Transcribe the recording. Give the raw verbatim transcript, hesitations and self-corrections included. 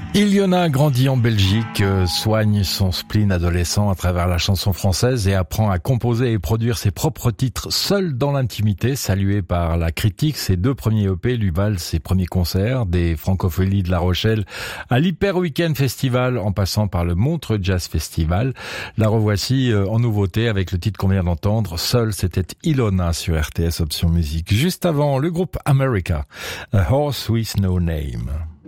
Ilona grandit en Belgique, euh, soigne son spleen adolescent à travers la chanson française et apprend à composer et produire ses propres titres seule dans l'intimité. Saluée par la critique, ses deux premiers E P lui valent ses premiers concerts, des Francopholies de La Rochelle à l'Hyper Weekend Festival en passant par le Montreux Jazz Festival. La revoici euh, en nouveauté avec le titre qu'on vient d'entendre. Seule, c'était Ilona sur R T S Option Musique. Juste avant, le groupe America, A Horse With No Name.